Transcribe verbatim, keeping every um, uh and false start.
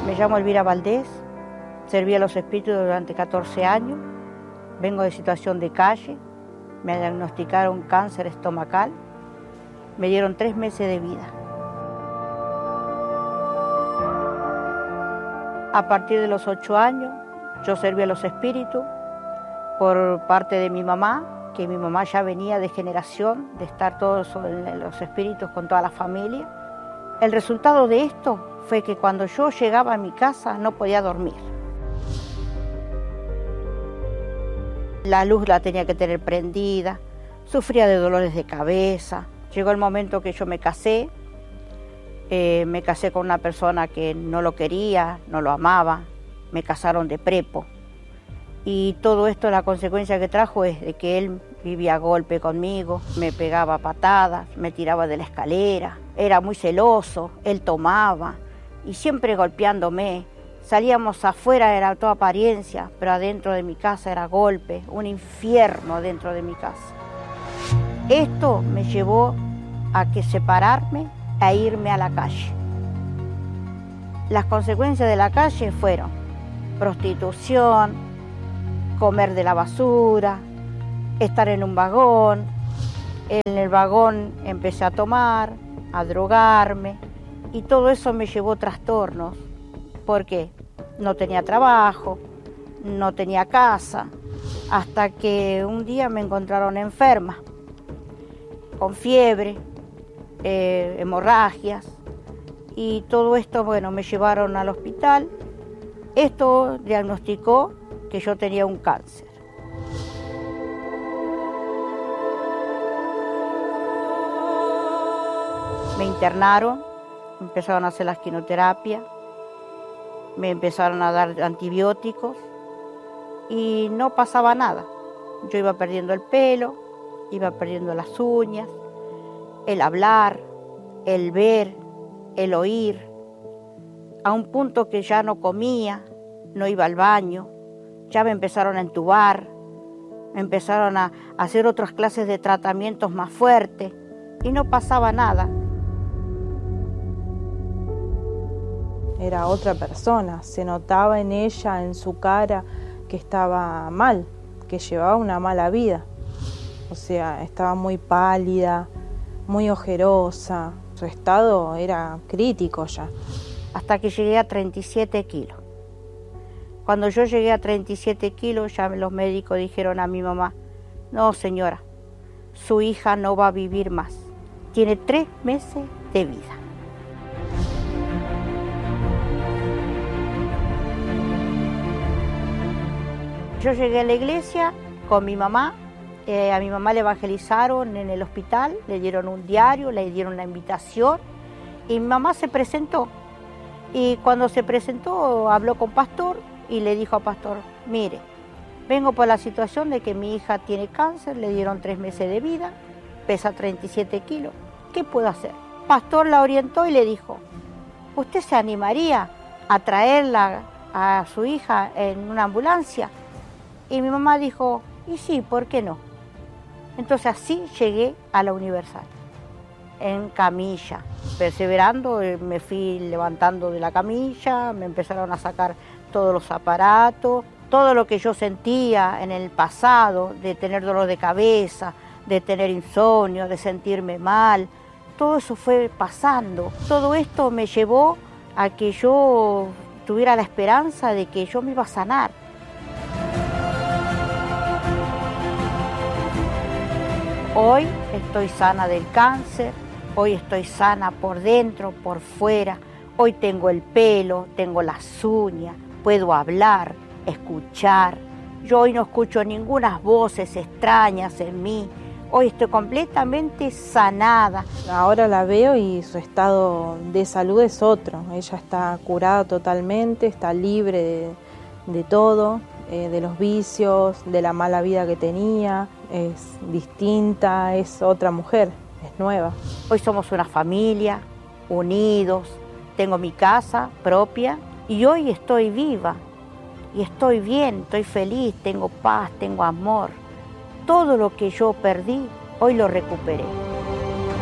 Me llamo Elvira Valdés, serví a los espíritus durante catorce años, vengo de situación de calle, me diagnosticaron cáncer estomacal, me dieron tres meses de vida. A partir de los ocho años, yo serví a los espíritus por parte de mi mamá, que mi mamá ya venía de generación, de estar todos los espíritus con toda la familia. El resultado de esto fue que cuando yo llegaba a mi casa no podía dormir. La luz la tenía que tener prendida, sufría de dolores de cabeza. Llegó el momento que yo me casé, eh, me casé con una persona que no lo quería, no lo amaba, me casaron de prepo. Y todo esto, la consecuencia que trajo es de que él vivía a golpe conmigo, me pegaba patadas, me tiraba de la escalera, era muy celoso, él tomaba y siempre golpeándome. Salíamos afuera, era toda apariencia, pero adentro de mi casa era golpe, un infierno adentro de mi casa. Esto me llevó a que separarme e irme a la calle. Las consecuencias de la calle fueron prostitución, comer de la basura, estar en un vagón. En el vagón empecé a tomar, a drogarme, y todo eso me llevó trastornos, porque no tenía trabajo, no tenía casa, hasta que un día me encontraron enferma, con fiebre, eh, hemorragias, y todo esto, bueno, me llevaron al hospital. Esto diagnosticó que yo tenía un cáncer. Me internaron, empezaron a hacer la quimioterapia, me empezaron a dar antibióticos y no pasaba nada. Yo iba perdiendo el pelo, iba perdiendo las uñas, el hablar, el ver, el oír, a un punto que ya no comía, no iba al baño, ya me empezaron a entubar, me empezaron a hacer otras clases de tratamientos más fuertes y no pasaba nada. Era otra persona, se notaba en ella, en su cara, que estaba mal, que llevaba una mala vida. O sea, estaba muy pálida, muy ojerosa, su estado era crítico ya. Hasta que llegué a treinta y siete kilos. Cuando yo llegué a treinta y siete kilos, ya los médicos dijeron a mi mamá: no, señora, su hija no va a vivir más, tiene tres meses de vida. Yo llegué a la iglesia con mi mamá, eh, a mi mamá le evangelizaron en el hospital, le dieron un diario, le dieron la invitación y mi mamá se presentó. Y cuando se presentó habló con pastor y le dijo al pastor: mire, vengo por la situación de que mi hija tiene cáncer, le dieron tres meses de vida, pesa treinta y siete kilos, ¿qué puedo hacer? Pastor la orientó y le dijo: ¿usted se animaría a traerla a su hija en una ambulancia? Y mi mamá dijo: y sí, ¿por qué no? Entonces así llegué a la Universal, en camilla, perseverando, me fui levantando de la camilla, me empezaron a sacar todos los aparatos, todo lo que yo sentía en el pasado, de tener dolor de cabeza, de tener insomnio, de sentirme mal, todo eso fue pasando. Todo esto me llevó a que yo tuviera la esperanza de que yo me iba a sanar. Hoy estoy sana del cáncer, hoy estoy sana por dentro, por fuera, hoy tengo el pelo, tengo las uñas, puedo hablar, escuchar. Yo hoy no escucho ninguna voces extrañas en mí, hoy estoy completamente sanada. Ahora la veo y su estado de salud es otro, ella está curada totalmente, está libre de, de todo. Eh, de los vicios, de la mala vida que tenía, es distinta, es otra mujer, es nueva. Hoy somos una familia, unidos, tengo mi casa propia y hoy estoy viva y estoy bien, estoy feliz, tengo paz, tengo amor. Todo lo que yo perdí, hoy lo recuperé.